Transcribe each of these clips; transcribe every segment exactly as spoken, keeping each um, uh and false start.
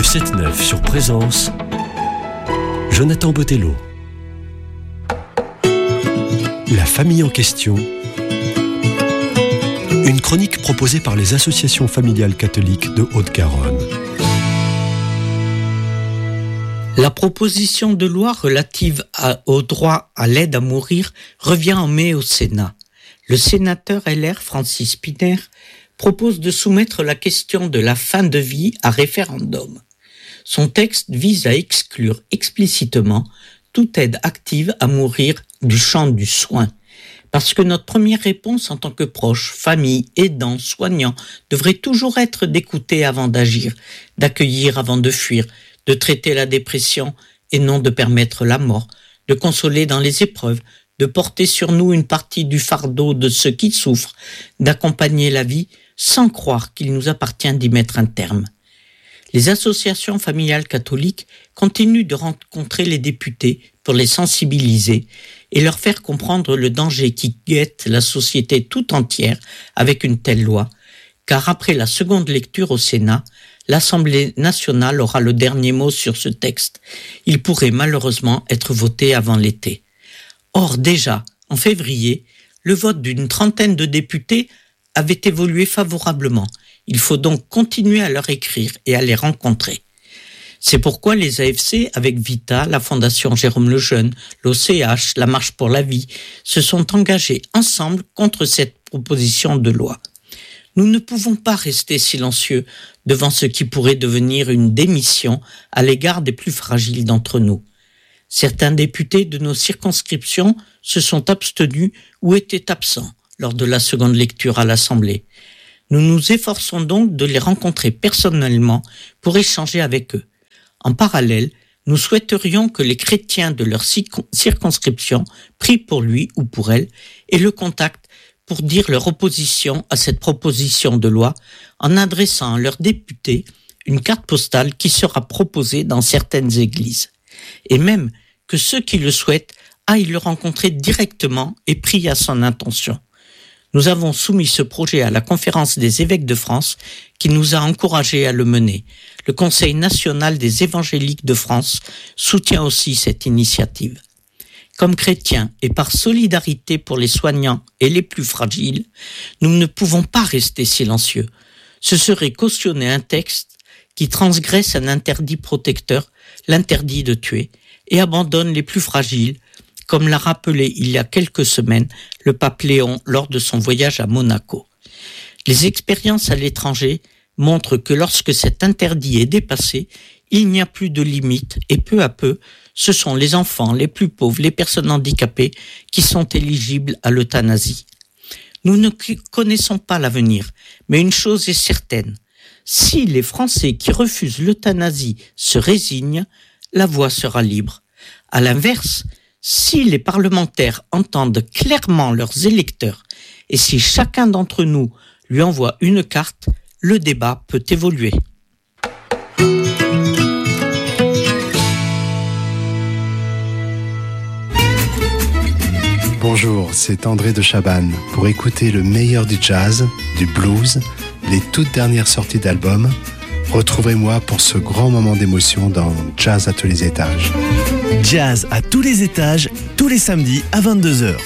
sept neuf sur Présence, Jonathan Botello. La famille en question. Une chronique proposée par les associations familiales catholiques de Haute-Garonne. La proposition de loi relative à, au droit à l'aide à mourir revient en mai au Sénat. Le sénateur L R Francis Szpiner propose de soumettre la question de la fin de vie à référendum. Son texte vise à exclure explicitement toute aide active à mourir du champ du soin. Parce que notre première réponse en tant que proche, famille, aidant, soignant, devrait toujours être d'écouter avant d'agir, d'accueillir avant de fuir, de traiter la dépression et non de permettre la mort, de consoler dans les épreuves, de porter sur nous une partie du fardeau de ceux qui souffrent, d'accompagner la vie sans croire qu'il nous appartient d'y mettre un terme. Les associations familiales catholiques continuent de rencontrer les députés pour les sensibiliser et leur faire comprendre le danger qui guette la société tout entière avec une telle loi, car après la seconde lecture au Sénat, l'Assemblée nationale aura le dernier mot sur ce texte. Il pourrait malheureusement être voté avant l'été. Or déjà, en février, le vote d'une trentaine de députés avait évolué favorablement. Il faut donc continuer à leur écrire et à les rencontrer. C'est pourquoi les A F C, avec Vita, la Fondation Jérôme Lejeune, l'O C H, la Marche pour la vie, se sont engagés ensemble contre cette proposition de loi. Nous ne pouvons pas rester silencieux devant ce qui pourrait devenir une démission à l'égard des plus fragiles d'entre nous. Certains députés de nos circonscriptions se sont abstenus ou étaient absents lors de la seconde lecture à l'Assemblée. Nous nous efforçons donc de les rencontrer personnellement pour échanger avec eux. En parallèle, nous souhaiterions que les chrétiens de leur circonscription prient pour lui ou pour elle et le contactent pour dire leur opposition à cette proposition de loi en adressant à leurs députés une carte postale qui sera proposée dans certaines églises. Et même que ceux qui le souhaitent aillent le rencontrer directement et prient à son intention. Nous avons soumis ce projet à la Conférence des évêques de France qui nous a encouragés à le mener. Le Conseil national des évangéliques de France soutient aussi cette initiative. Comme chrétiens et par solidarité pour les soignants et les plus fragiles, nous ne pouvons pas rester silencieux. Ce serait cautionner un texte qui transgresse un interdit protecteur, l'interdit de tuer, et abandonne les plus fragiles, comme l'a rappelé il y a quelques semaines le pape Léon lors de son voyage à Monaco. Les expériences à l'étranger montrent que lorsque cet interdit est dépassé, il n'y a plus de limite et peu à peu, ce sont les enfants, les plus pauvres, les personnes handicapées qui sont éligibles à l'euthanasie. Nous ne connaissons pas l'avenir, mais une chose est certaine. Si les Français qui refusent l'euthanasie se résignent, la voie sera libre. À l'inverse, si les parlementaires entendent clairement leurs électeurs et si chacun d'entre nous lui envoie une carte, le débat peut évoluer. Bonjour, c'est André de Chabannes. Pour écouter le meilleur du jazz, du blues, les toutes dernières sorties d'albums, retrouvez-moi pour ce grand moment d'émotion dans Jazz à tous les étages. Jazz à tous les étages, tous les samedis à vingt-deux heures.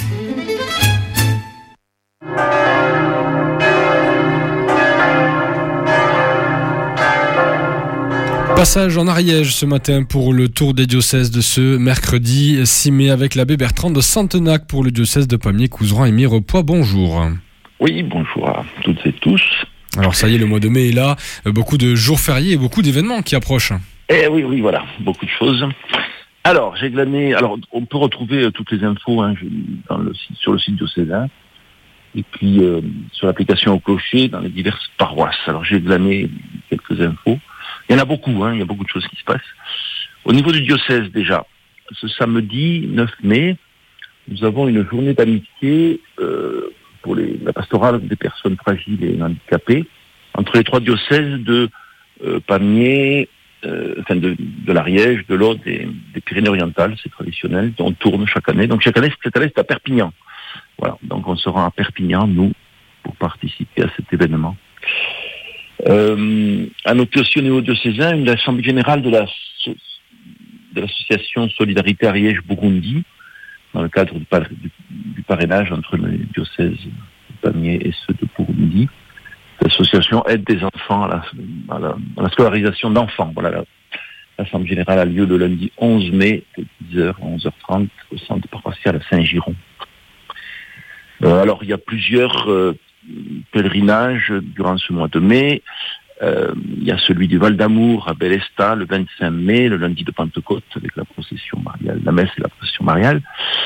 Passage en Ariège ce matin pour le tour des diocèses de ce mercredi six mai avec l'abbé Bertrand de Santenac pour le diocèse de Pamiers-Couserans et Mirepoix. Bonjour. Oui, bonjour à toutes et tous. Alors ça y est, le mois de mai est là, beaucoup de jours fériés et beaucoup d'événements qui approchent. Eh oui, oui, voilà, beaucoup de choses. Alors, j'ai glané, alors on peut retrouver toutes les infos hein, dans le site, sur le site diocésain et puis euh, sur l'application au clocher dans les diverses paroisses. Alors j'ai glané quelques infos. Il y en a beaucoup, hein, il y a beaucoup de choses qui se passent. Au niveau du diocèse déjà, ce samedi neuf mai, nous avons une journée d'amitié euh, pour les, la pastorale des personnes fragiles et handicapées entre les trois diocèses de euh, Pamiers, euh, enfin de, de l'Ariège, de l'Aude et des Pyrénées-Orientales, c'est traditionnel, on tourne chaque année. Donc chaque année, cette année c'est à Perpignan. Voilà, donc on sera à Perpignan, nous, pour participer à cet événement. Euh, à noter aussi au niveau diocésain une assemblée générale de, la, de l'association Solidarité Ariège-Burundi, dans le cadre du, par, du, du parrainage entre les diocèses de Pamiers et ceux de Burundi. L'association aide des enfants à la, à la, à la scolarisation d'enfants. Voilà, la, l'assemblée générale a lieu le lundi onze mai de dix heures à onze heures trente au centre paroissial à Saint-Giron. Euh, alors il y a plusieurs euh, pèlerinages durant ce mois de mai. Euh, il y a celui du Val d'Amour à Bélesta le vingt-cinq mai, le lundi de Pentecôte avec la procession mariale, la messe et la procession mariale.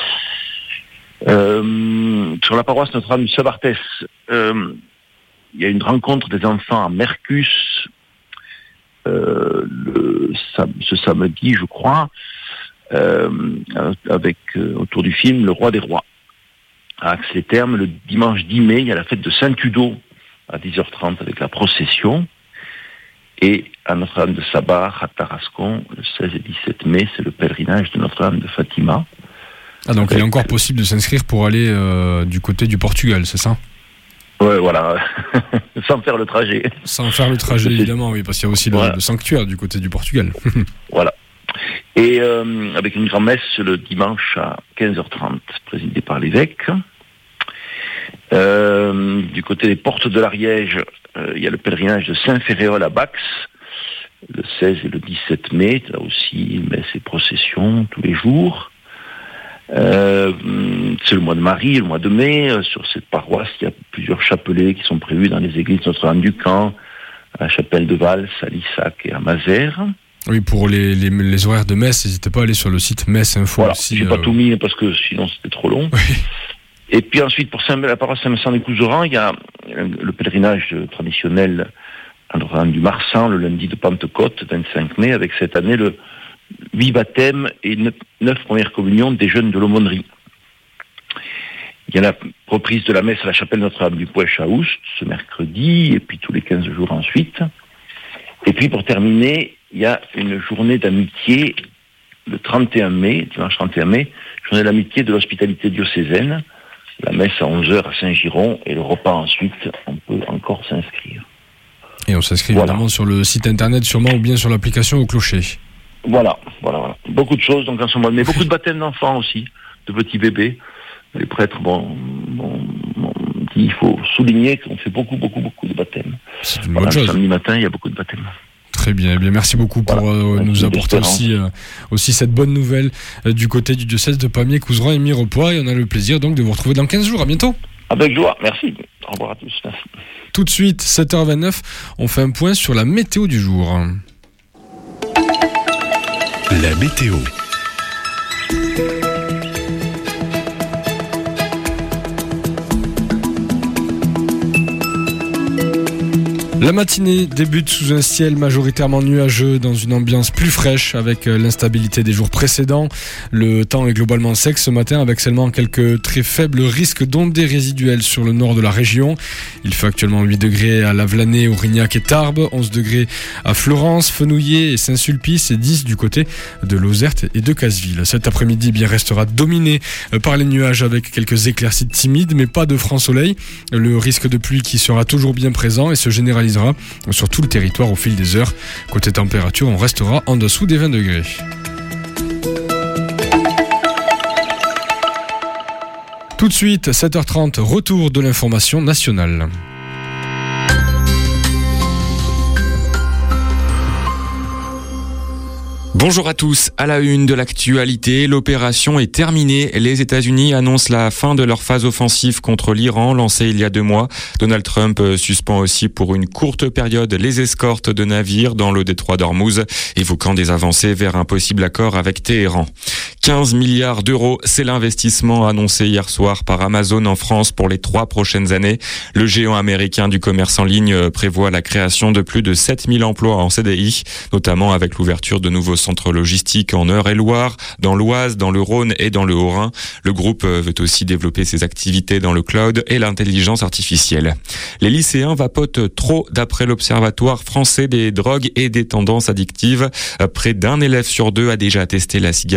Euh, sur la paroisse Notre-Dame du Sabartès, euh, il y a une rencontre des enfants à Mercus euh, le, ce samedi, je crois, euh, avec euh, autour du film Le Roi des Rois. À Axe-les-Thermes, le dimanche dix mai, il y a la fête de Saint-Udo à dix heures trente avec la procession. Et à Notre-Dame de Sabar, à Tarascon, le seize et dix-sept mai, c'est le pèlerinage de Notre-Dame de Fatima. Ah, donc il est encore possible de s'inscrire pour aller euh, du côté du Portugal, c'est ça ? Ouais, voilà, sans faire le trajet. Sans faire le trajet, évidemment, oui, parce qu'il y a aussi voilà. le, le sanctuaire du côté du Portugal. Voilà. Et euh, avec une grand-messe le dimanche à quinze heures trente, présidée par l'évêque. Euh, du côté des portes de l'Ariège, euh, il y a le pèlerinage de Saint-Féréol à Bax, le seize et le dix-sept mai, là aussi, messe et procession tous les jours. Euh, c'est le mois de Marie, le mois de mai. Euh, sur cette paroisse, il y a plusieurs chapelets qui sont prévus dans les églises Notre-Dame du Camp, à la chapelle de Vals, à Lissac et à Mazères. Oui, pour les, les, les horaires de messe, n'hésitez pas à aller sur le site Messe Info. Voilà, aussi, j'ai euh... pas tout mis parce que sinon c'était trop long. Oui. Et puis ensuite, pour Saint, la paroisse Saint-Vincent-des-Couserans, il y a le pèlerinage traditionnel à Notre-Dame du Marsan, le lundi de Pentecôte, vingt-cinq mai, avec cette année le huit baptêmes et neuf premières communions des jeunes de l'aumônerie. Il y a la reprise de la messe à la chapelle Notre-Dame du Puech à Oust, ce mercredi, et puis tous les quinze jours ensuite. Et puis pour terminer, il y a une journée d'amitié le trente et un mai, dimanche trente et un mai, journée d'amitié de l'hospitalité diocésaine, la messe à onze heures à Saint-Giron, et le repas ensuite, on peut encore s'inscrire. Et on s'inscrit voilà. évidemment sur le site internet sûrement, ou bien sur l'application au clocher. Voilà, voilà, voilà. Beaucoup de choses donc en ce mois, mais beaucoup de baptêmes d'enfants aussi, de petits bébés. Les prêtres, bon, bon, bon il faut souligner qu'on fait beaucoup, beaucoup, beaucoup de baptêmes. C'est une voilà, bonne chose. Samedi matin, il y a beaucoup de baptêmes. Très bien, eh bien merci beaucoup pour voilà, euh, nous apporter aussi, euh, aussi cette bonne nouvelle euh, du côté du diocèse de Pamiers, Couserans et Mirepoix. Et on a le plaisir donc de vous retrouver dans quinze jours. À bientôt. Avec joie, merci. Au revoir à tous. Merci. Tout de suite, sept heures vingt-neuf, on fait un point sur la météo du jour. La météo. La matinée débute sous un ciel majoritairement nuageux dans une ambiance plus fraîche avec l'instabilité des jours précédents. Le temps est globalement sec ce matin avec seulement quelques très faibles risques d'ondées résiduelles sur le nord de la région. Il fait actuellement huit degrés à Lavelanet, Aurignac et Tarbes, onze degrés à Florence, Fenouillet et Saint-Sulpice et dix du côté de Lauzerte et de Casseville. Cet après-midi bien restera dominé par les nuages avec quelques éclaircies timides mais pas de franc soleil. Le risque de pluie qui sera toujours bien présent et se généralisera sur tout le territoire au fil des heures. Côté température, on restera en dessous des vingt degrés. Tout de suite, sept heures trente, retour de l'information nationale. Bonjour à tous, à la une de l'actualité, l'opération est terminée. Les États-Unis annoncent la fin de leur phase offensive contre l'Iran, lancée il y a deux mois. Donald Trump suspend aussi pour une courte période les escortes de navires dans le détroit d'Ormuz, évoquant des avancées vers un possible accord avec Téhéran. quinze milliards d'euros, c'est l'investissement annoncé hier soir par Amazon en France pour les trois prochaines années. Le géant américain du commerce en ligne prévoit la création de plus de sept mille emplois en C D I, notamment avec l'ouverture de nouveaux centres logistiques en Eure-et-Loire, dans l'Oise, dans le Rhône et dans le Haut-Rhin. Le groupe veut aussi développer ses activités dans le cloud et l'intelligence artificielle. Les lycéens vapotent trop d'après l'Observatoire français des drogues et des tendances addictives. Près d'un élève sur deux a déjà testé la cigarette électronique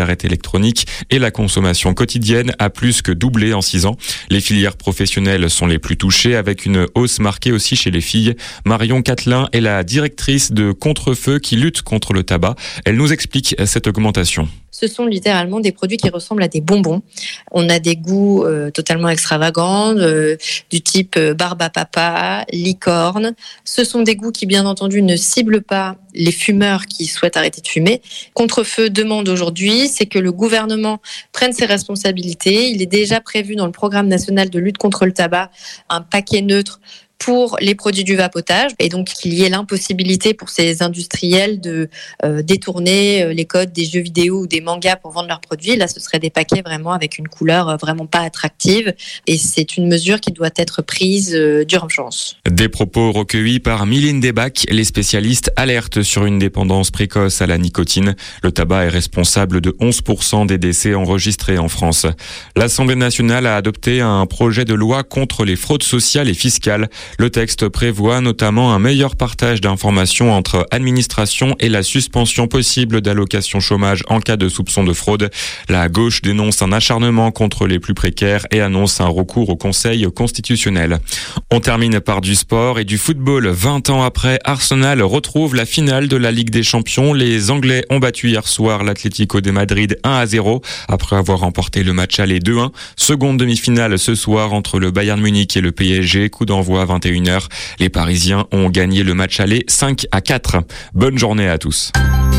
électronique et la consommation quotidienne a plus que doublé en six ans. Les filières professionnelles sont les plus touchées avec une hausse marquée aussi chez les filles. Marion Catelin est la directrice de Contre-Feu qui lutte contre le tabac. Elle nous explique cette augmentation. Ce sont littéralement des produits qui ressemblent à des bonbons. On a des goûts euh, totalement extravagants, euh, du type euh, barbe à papa, licorne. Ce sont des goûts qui, bien entendu, ne ciblent pas les fumeurs qui souhaitent arrêter de fumer. Contre-Feu demande aujourd'hui, c'est que le gouvernement prenne ses responsabilités. Il est déjà prévu dans le programme national de lutte contre le tabac un paquet neutre pour les produits du vapotage, et donc qu'il y ait l'impossibilité pour ces industriels de euh, détourner euh, les codes des jeux vidéo ou des mangas pour vendre leurs produits. Là, ce serait des paquets vraiment avec une couleur euh, vraiment pas attractive, et c'est une mesure qui doit être prise euh, d'urgence. Des propos recueillis par Mylène Debac. Les spécialistes alertent sur une dépendance précoce à la nicotine. Le tabac est responsable de onze pour cent des décès enregistrés en France. L'Assemblée nationale a adopté un projet de loi contre les fraudes sociales et fiscales. Le texte prévoit notamment un meilleur partage d'informations entre administration et la suspension possible d'allocations chômage en cas de soupçon de fraude. La gauche dénonce un acharnement contre les plus précaires et annonce un recours au Conseil constitutionnel. On termine par du sport et du football. vingt ans après, Arsenal retrouve la finale de la Ligue des Champions. Les Anglais ont battu hier soir l'Atlético de Madrid un à zéro après avoir remporté le match aller deux un. Seconde demi-finale ce soir entre le Bayern Munich et le P S G. Coup d'envoi à vingt et une heures. Les Parisiens ont gagné le match aller cinq à quatre. Bonne journée à tous.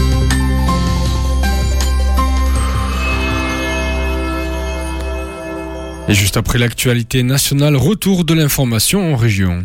Et juste après l'actualité nationale, retour de l'information en région.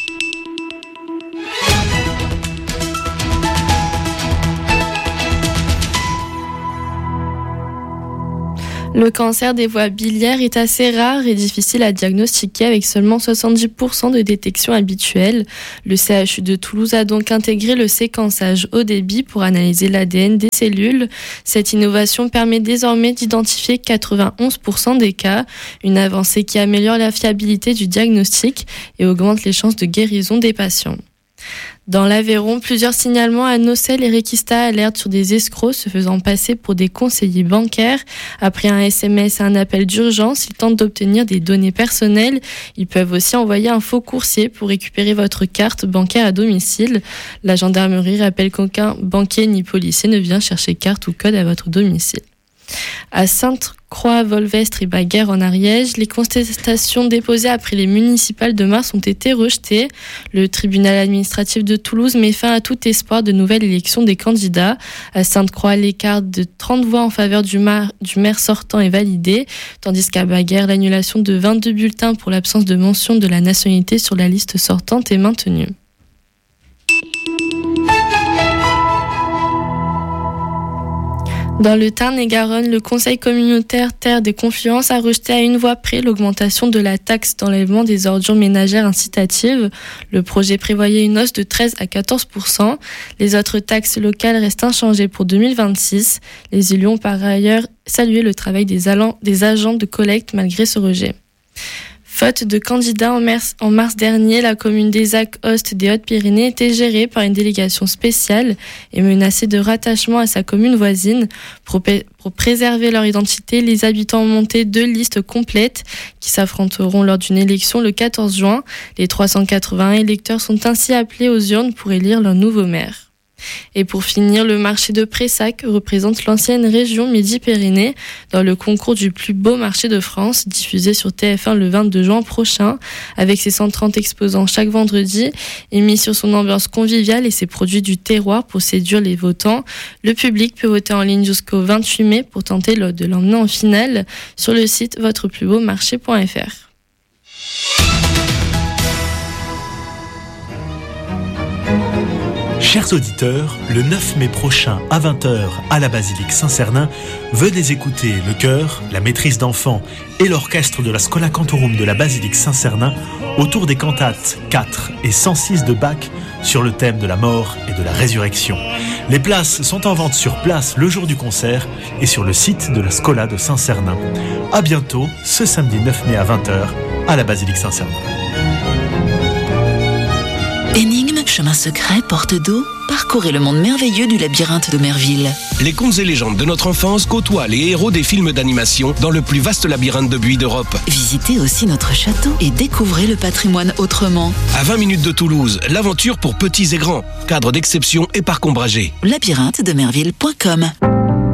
Le cancer des voies biliaires est assez rare et difficile à diagnostiquer avec seulement soixante-dix pour cent de détection habituelle. Le C H U de Toulouse a donc intégré le séquençage haut débit pour analyser l'A D N des cellules. Cette innovation permet désormais d'identifier quatre-vingt-onze pour cent des cas, une avancée qui améliore la fiabilité du diagnostic et augmente les chances de guérison des patients. Dans l'Aveyron, plusieurs signalements à Nocelles et Réquista alertent sur des escrocs se faisant passer pour des conseillers bancaires. Après un S M S et un appel d'urgence, ils tentent d'obtenir des données personnelles. Ils peuvent aussi envoyer un faux coursier pour récupérer votre carte bancaire à domicile. La gendarmerie rappelle qu'aucun banquier ni policier ne vient chercher carte ou code à votre domicile. À Sainte-Croix, Volvestre et Baguères en Ariège, les contestations déposées après les municipales de mars ont été rejetées. Le tribunal administratif de Toulouse met fin à tout espoir de nouvelle élection des candidats. À Sainte-Croix, l'écart de trente voix en faveur du, mar- du maire sortant est validé, tandis qu'à Baguères, l'annulation de vingt-deux bulletins pour l'absence de mention de la nationalité sur la liste sortante est maintenue. Dans le Tarn-et-Garonne, le Conseil communautaire Terre des Confluences a rejeté à une voix près l'augmentation de la taxe d'enlèvement des ordures ménagères incitatives. Le projet prévoyait une hausse de treize à quatorze pour cent. Les autres taxes locales restent inchangées pour deux mille vingt-six. Les élus ont par ailleurs salué le travail des, allant, des agents de collecte malgré ce rejet. Faute de candidats en mars, en mars dernier, la commune d'Aizac-Ost des Hautes-Pyrénées était gérée par une délégation spéciale et menacée de rattachement à sa commune voisine. Pour, pour préserver leur identité, les habitants ont monté deux listes complètes qui s'affronteront lors d'une élection le quatorze juin. Les trois cent quatre-vingt-un électeurs sont ainsi appelés aux urnes pour élire leur nouveau maire. Et pour finir, le marché de Pressac représente l'ancienne région Midi-Pyrénées dans le concours du plus beau marché de France, diffusé sur T F un le vingt-deux juin prochain, avec ses cent trente exposants chaque vendredi, et mis sur son ambiance conviviale et ses produits du terroir pour séduire les votants. Le public peut voter en ligne jusqu'au vingt-huit mai pour tenter de l'emmener en finale sur le site votre plus beau marché point f r. Chers auditeurs, le neuf mai prochain à vingt heures à la basilique Saint-Cernin, venez écouter le chœur, la maîtrise d'enfants et l'orchestre de la Schola Cantorum de la basilique Saint-Cernin autour des cantates quatre et cent six de Bach sur le thème de la mort et de la résurrection. Les places sont en vente sur place le jour du concert et sur le site de la Schola de Saint-Cernin. À bientôt, ce samedi neuf mai à vingt heures à la basilique Saint-Cernin. Énigme, chemin secret porte d'eau? Parcourez le monde merveilleux du labyrinthe de Merville. Les contes et légendes de notre enfance côtoient les héros des films d'animation dans le plus vaste labyrinthe de buis d'Europe. Visitez aussi notre château et découvrez le patrimoine autrement. À vingt minutes de Toulouse, l'aventure pour petits et grands. Cadre d'exception et parc ombragé. labyrinthe de merville point com